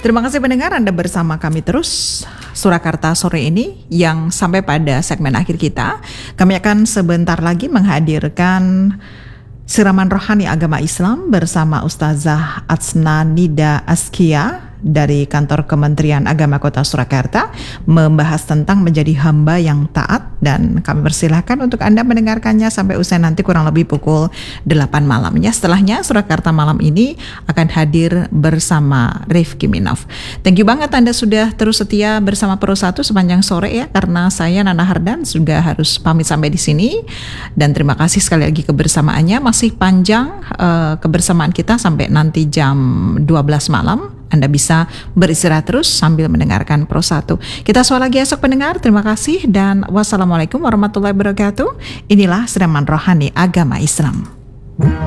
Terima kasih pendengar, Anda bersama kami terus Surakarta sore ini yang sampai pada segmen akhir kita. Kami akan sebentar lagi menghadirkan siraman rohani agama Islam bersama Ustazah Atsna Nida Askia dari kantor Kementerian Agama Kota Surakarta membahas tentang menjadi hamba yang taat, dan kami persilahkan untuk Anda mendengarkannya sampai usai nanti kurang lebih pukul 8 malam ya. Setelahnya Surakarta malam ini akan hadir bersama Rifki Minov. Thank you banget Anda sudah terus setia bersama Pro 1 sepanjang sore ya, karena saya Nana Hardan juga harus pamit sampai di sini, dan terima kasih sekali lagi kebersamaannya. Masih panjang kebersamaan kita sampai nanti jam 12 malam. Anda bisa beristirahat terus sambil mendengarkan Pro 1. Kita soal lagi esok pendengar. Terima kasih dan wassalamualaikum warahmatullahi wabarakatuh. Inilah siraman rohani agama Islam.